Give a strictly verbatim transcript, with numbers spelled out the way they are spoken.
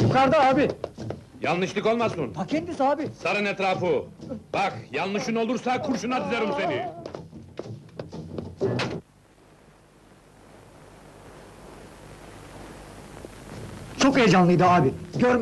Yukarıda abi. Yanlışlık olmasın. Ta kendisi abi. Sarın etrafı. Bak, yanlışın olursa kurşuna dizerim seni. Çok heyecanlıydı abi. Görme.